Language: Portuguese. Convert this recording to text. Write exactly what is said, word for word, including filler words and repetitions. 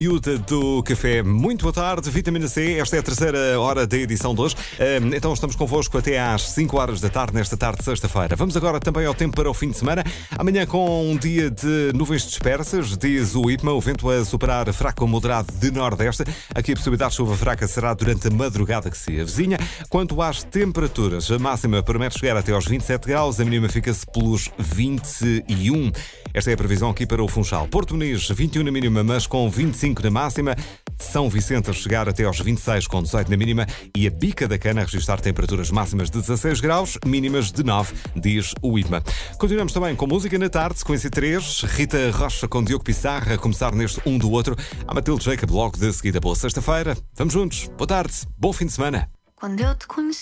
Miúda do Café, muito boa tarde, Vitamina C, esta é a terceira hora da edição de hoje. Então estamos convosco até às cinco horas da tarde, nesta tarde de sexta-feira. Vamos agora também ao tempo para o fim de semana. Amanhã com um dia de nuvens dispersas, diz o IPMA, o vento a superar fraco ou moderado de nordeste. Aqui a possibilidade de chuva fraca será durante a madrugada que se avizinha. Quanto às temperaturas, a máxima promete chegar até aos vinte e sete graus, a mínima fica-se pelos vinte e um. Esta é a previsão aqui para o Funchal. Porto Muniz, vinte e um na mínima, mas com vinte e cinco na máxima. São Vicente a chegar até aos vinte e seis com dezoito na mínima e a Bica da Cana a registrar temperaturas máximas de dezasseis graus, mínimas de nove, diz o IPMA. Continuamos também com música na tarde, sequência três, Rita Rocha com Diogo Pissarra, a começar neste um do outro, a Matilde Jacob logo de seguida. Boa sexta-feira, vamos juntos, boa tarde, bom fim de semana. Quando eu te conheci